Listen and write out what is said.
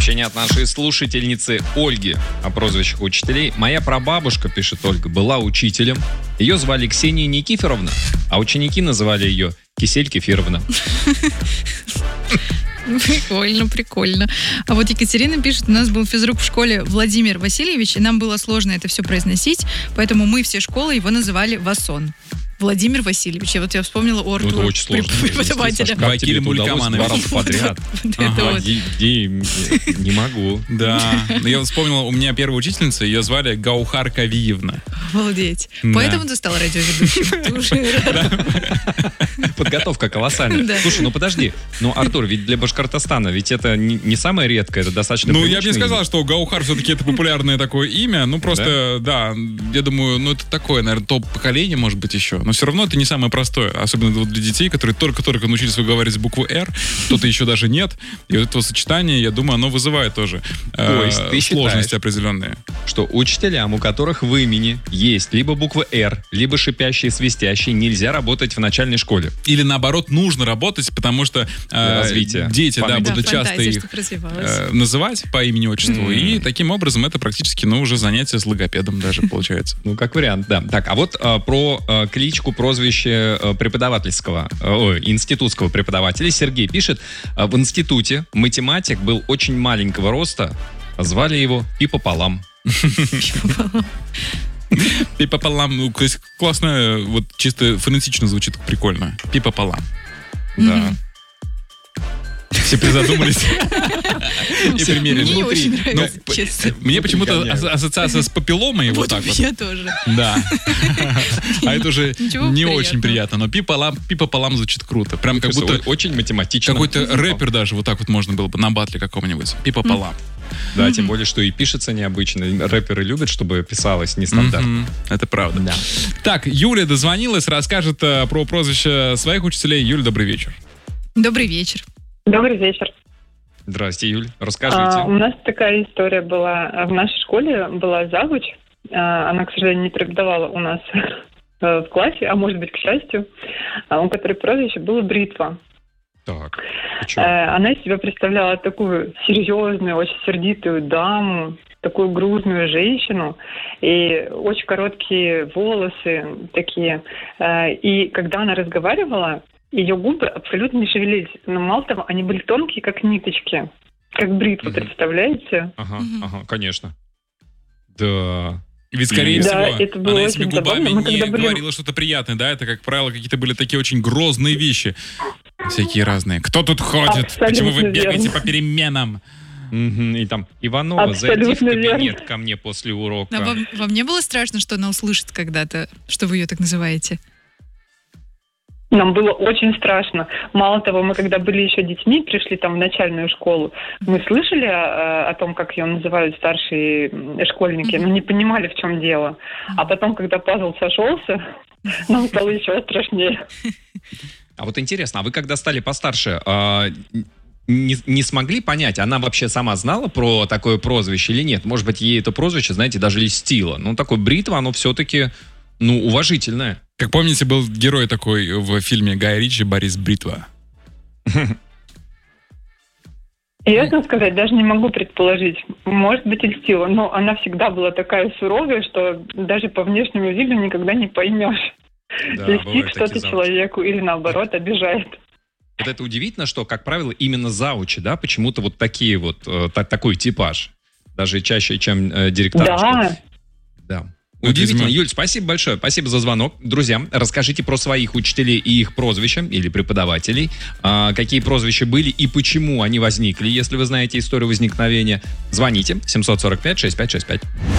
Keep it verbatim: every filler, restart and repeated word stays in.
Сообщение от нашей слушательницы Ольги о прозвищах учителей. Моя прабабушка, пишет Ольга, была учителем. Ее звали Ксения Никифоровна, а ученики называли ее Кисель Кефировна. Прикольно, прикольно. А вот Екатерина пишет, у нас был физрук в школе Владимир Васильевич, и нам было сложно это все произносить, поэтому мы все школы его называли Васон. Владимир Васильевич. И вот я вспомнила о Артура, ну, очень сложно, преподавателя. Как тебе это удалось два раза подряд? Не могу. Да. Я вспомнил, у меня первая учительница, ее звали Гаухар Кавиевна. Обалдеть. Поэтому ты стал радиоведущим. Подготовка колоссальная. Слушай, ну подожди. Ну, Артур, ведь для Башкортостана, ведь это не самое редкое, это достаточно Ну, я бы не сказал, что Гаухар все-таки это популярное такое имя. Ну, просто, да, я думаю, ну, это такое, наверное, топ-поколение, может быть, еще. Но все равно это не самое простое. Особенно для детей, которые только-только научились выговаривать букву «Р», кто-то еще даже нет. И вот это сочетание, я думаю, оно вызывает тоже То есть ты сложности считаешь, определенные. Что учителям, у которых в имени есть либо буква «Р», либо шипящие, свистящие, нельзя работать в начальной школе? Или наоборот, нужно работать, потому что э, дети да, будут да, часто их э, называть по имени-отчеству. Mm. И таким образом это практически, ну, уже занятие с логопедом даже получается. Ну, как вариант, да. Так, а вот э, про э, кличку, прозвище э, преподавательского, э, ой, институтского преподавателя Сергей пишет, э, в институте математик был очень маленького роста, звали его Пи пополам. Пи пополам, ну, классно, вот чисто фонетично звучит прикольно. Пи пополам. Да. Все призадумались и примерили. Мне очень нравится, честно. Мне почему-то ассоциация с папилломой вот так вот. Я тоже. Да. А это уже не очень приятно. Но пи пополам звучит круто. Прям как будто очень математично. Какой-то рэпер даже вот так вот можно было бы на батле каком-нибудь. Пи пополам. Да, тем более, что и пишется необычно. Рэперы любят, чтобы писалось нестандартно. Это правда. Да. Так, Юля дозвонилась, расскажет про прозвище своих учителей. Юль, добрый вечер. Добрый вечер. Добрый вечер. Здрасте, Юль. Расскажите. А, у нас такая история была. В нашей школе была завуч. Она, к сожалению, не преподавала у нас в классе, а может быть, к счастью, у которой прозвище было Бритва. Так. Она из себя представляла такую серьезную, очень сердитую даму, такую грузную женщину, и очень короткие волосы такие. И когда она разговаривала, ее губы абсолютно не шевелились. Но мало того, они были тонкие, как ниточки. Как бритва, угу. Представляете? Ага, угу. ага, конечно. Да. Ведь, скорее да, всего, она этими губами Мы, не были... говорила что-то приятное, да? Это, как правило, какие-то были такие очень грозные вещи. Всякие разные. Кто тут ходит? Абсолютно Почему вы бегаете верно. По переменам? Mm-hmm. И там, Иванова, Абсолютно зайди в кабинет верно. Ко мне после урока. А вам, вам не было страшно, что она услышит когда-то, что вы ее так называете? Нам было очень страшно. Мало того, мы когда были еще детьми, пришли там в начальную школу, мы слышали о, о том, как ее называют старшие школьники, но не понимали, в чем дело. А потом, когда пазл сошелся, нам стало еще страшнее. А вот интересно, а вы когда стали постарше, не, не смогли понять, она вообще сама знала про такое прозвище или нет? Может быть, ей это прозвище, знаете, даже льстило. Ну, такое Бритва, оно все-таки, ну, уважительное. Как помните, был герой такой в фильме Гая Ричи Борис Бритва. Честно сказать, даже не могу предположить. Может быть, и льстила, но она всегда была такая суровая, что даже по внешнему виду никогда не поймешь, да, льстит что-то человеку или наоборот обижает. Вот это удивительно, что, как правило, именно заучи, да, почему-то вот такие вот, э, так, такой типаж. Даже чаще, чем э, директора. Да. Да. Удивительно. Юль, спасибо большое. Спасибо за звонок. Друзья, расскажите про своих учителей и их прозвища или преподавателей. А, какие прозвища были и почему они возникли, если вы знаете историю возникновения. Звоните семь сорок пять шестьдесят пять шестьдесят пять.